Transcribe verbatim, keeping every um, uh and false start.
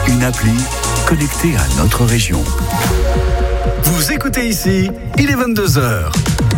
une appli connectée à notre région. Vous écoutez ici, il est vingt-deux heures.